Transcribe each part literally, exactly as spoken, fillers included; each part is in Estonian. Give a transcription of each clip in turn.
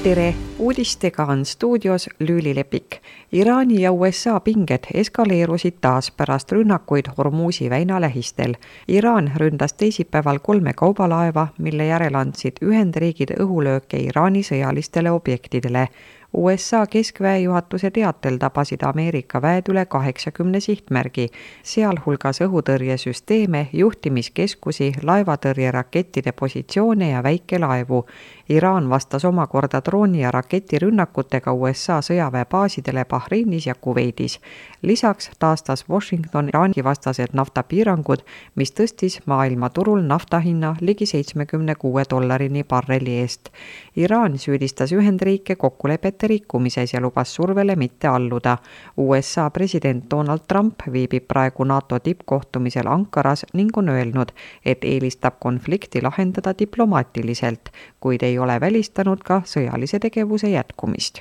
Tere, uudistega on stuudios Lüüli Lepik. Iraani ja U S A pinged eskaleerusid taas pärast rünnakuid Hormuzi väina lähistel. Iraan ründas teisipäeval kolme kaubalaeva, mille järel andsid Ühendriigid õhulööke Iraani sõjalistele objektidele. U S A keskväejuhatuse teatel tabasid Ameerika väed üle kaheksakümne sihtmärgi, sealhulgas õhutõrjesüsteeme, juhtimiskeskusi, laevatõrjerakettide positsioone ja väikelaevu. Iraan vastas omakorda drooni- ja raketirünnakutega U S A sõjaväebaasidele Bahreinis ja Kuveidis. Lisaks taastas Washington Iraani vastased naftapiirangud, mis tõstis maailmaturul naftahinna ligi seitsmekümne kuue dollarini barreli eest. Iraan süüdistas Ühendriike kokkulepete rikkumises ja lubas survele mitte alluda. U S A president Donald Trump viibib praegu NATO tippkohtumisel Ankaras ning on öelnud, et eelistab konflikti lahendada diplomaatiliselt, kuid ei ole välistanud ka sõjalise tegevuse jätkumist.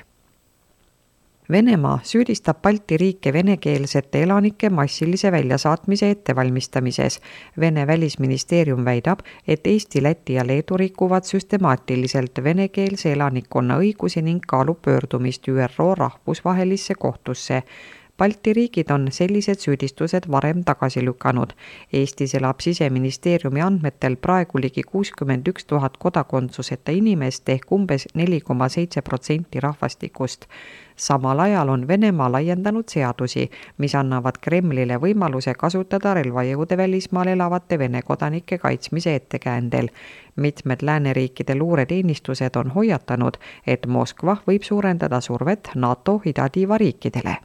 Venemaa süüdistab Balti riike venekeelsete elanike massilise väljasaatmise ettevalmistamises. Vene välisministeerium väidab, et Eesti, Läti ja Leedu rikuvad süstemaatiliselt venekeelse elanikkonna õigusi ning kaalub pöördumist Ü R O rahvusvahelisse kohtusse. Balti riigid on sellised süüdistused varem tagasi lükanud. Eestis elab Siseministeeriumi andmetel praegu ligi kuuskümmend üks tuhat kodakondsuseta inimest ehk umbes neli koma seitse protsenti rahvastikust. Samal ajal on Venemaa laiendanud seadusi, mis annavad Kremlile võimaluse kasutada relvajõude välismaal elavate Vene kodanike kaitsmise ettekäändel. Mitmed lääneriikide luureteenistused on hoiatanud, et Moskva võib suurendada survet NATO idatiiva riikidele.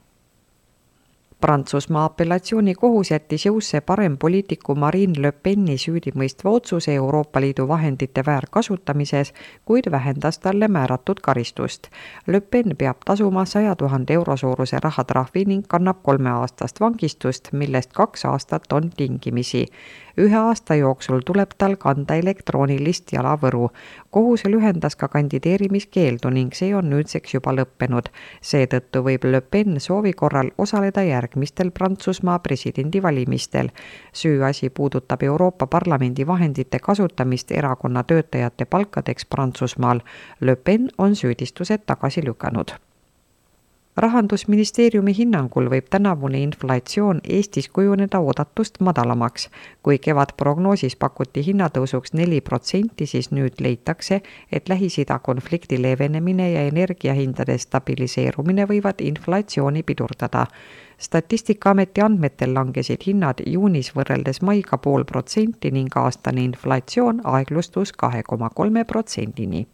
Prantsusmaa apellatsioonikohus jättis jõusse parempoliitiku Marine Le Peni süüdimõistva otsuse Euroopa Liidu vahendite väärkasutamises, kuid vähendas talle määratud karistust. Le Pen peab tasuma saja tuhande euro suuruse rahatrahvi ning kannab kolme aastast vangistust, millest kaks aastat on tingimisi. Ühe aasta jooksul tuleb tal kanda elektroonilist jalavõru. Kohus lühendas ka kandideerimiskeeldu ning see on nüüdseks juba lõppenud. Seetõttu võib Le Pen soovi korral osaleda järgmistel Prantsusmaa presidendivalimistel. Süüasi puudutab Euroopa Parlamendi vahendite kasutamist erakonna töötajate palkadeks Prantsusmaal. Le Pen on süüdistused tagasi lükanud. Rahandusministeeriumi hinnangul võib tänavune inflatsioon Eestis kujuneda oodatust madalamaks. Kui kevad prognoosis pakuti hinnatõusuks neli protsenti, siis nüüd leitakse, et Lähis-Ida konflikti leevenemine ja energiahindade stabiliseerumine võivad inflatsiooni pidurdada. Statistikaameti andmetel langesid hinnad juunis võrreldes maiga pool protsenti ning aastane inflatsioon aeglustus kahe koma kolme protsendini.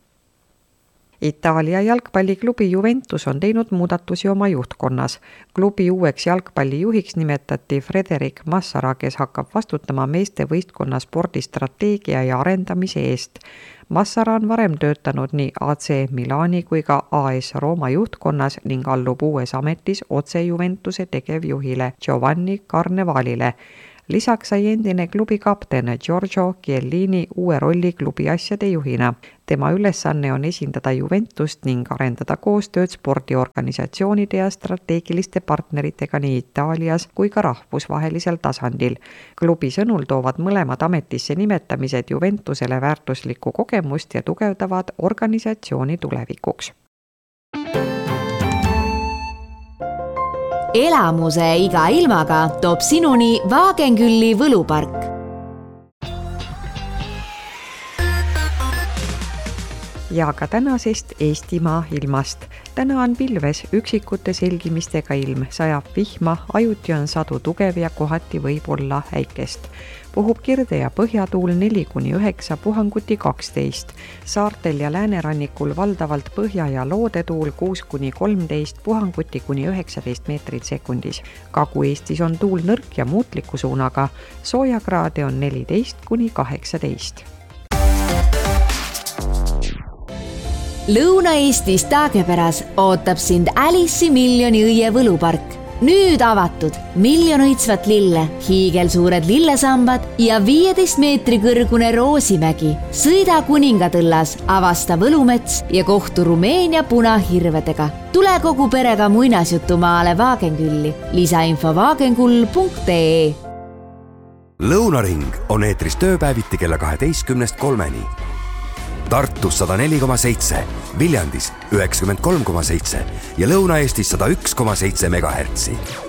Itaalia jalgpalliklubi Juventus on teinud muudatusi oma juhtkonnas. Klubi uueks jalgpallijuhiks nimetati Frederic Massara, kes hakkab vastutama meeste võistkonna spordistrateegia ja arendamise eest. Massara on varem töötanud nii A C Milani kui ka A S Roma juhtkonnas ning allub uues ametis otse Juventuse tegevjuhile Giovanni Carnevalile. Lisaks sai endine klubi kapten Giorgio Chiellini uue rolli klubi asjade juhina. Tema ülesanne on esindada Juventust ning arendada koostööd spordiorganisatsioonide ja strateegiliste partneritega nii Itaalias kui ka rahvusvahelisel tasandil. Klubi sõnul toovad mõlemad ametisse nimetamised Juventusele väärtuslikku kogemust ja tugevdavad organisatsiooni tulevikuks. Elamuse iga ilmaga toob sinuni Wagenkülli võlupark. Ja ka tänasest Eestimaa ilmast. Täna on pilves üksikute selgimistega ilm, sajab vihma, ajuti on sadu tugev ja kohati võib olla äikest. Puhub kirde ja põhjatuul neli kuni üheksa, puhanguti kaksteist. Saartel ja läänerannikul valdavalt põhja- ja loodetuul kuus kuni kolmteist, puhanguti kuni üheksateist meetrit sekundis. Kagu-Eestis on tuul nõrk ja muutliku suunaga. Soojakraade on neliteist kuni kaheksateist. Lõuna-Eestis Taagepäras ootab sind Alice'i miljoni õie võlupark. Nüüd avatud miljon õitsvat lille, hiigelsuured lillesambad ja viieteist meetri kõrgune Roosimägi. Sõida Kuningatõllas, avasta Võlumets ja kohtu Rumeenia punahirvedega. Tule kogu perega muinasjutumaale Wagenkülli. Lisainfo wagenkull punkt ee. Lõunaring on eetris tööpäeviti kella kaheteistkümnest kolmeni. Tartus sada neli koma seitse, Viljandis üheksakümmend kolm koma seitse ja Lõuna-Eestis sada üks koma seitse megahertsi.